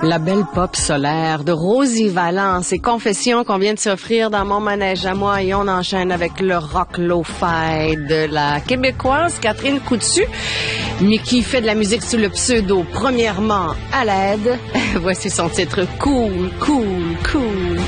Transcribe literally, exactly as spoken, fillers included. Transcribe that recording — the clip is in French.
La belle pop solaire de Rosie Valence et Confessions qu'on vient de s'offrir dans Mon manège à moi, et on enchaîne avec le rock lo-fi de la québécoise Catherine Coutu, mais qui fait de la musique sous le pseudo premièrement à l'aide. Voici son titre Cool, Cool, Cool.